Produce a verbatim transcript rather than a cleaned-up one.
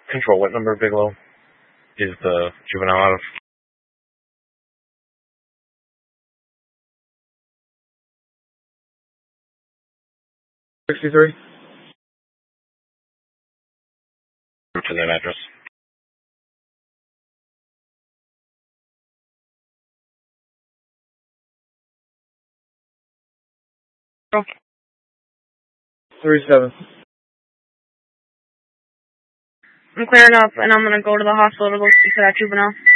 Control, what number, Bigelow, is the juvenile out of? sixty-three. To that address. Oh. three seven. I'm clearing up, and I'm going to go to the hospital to go speak to that juvenile.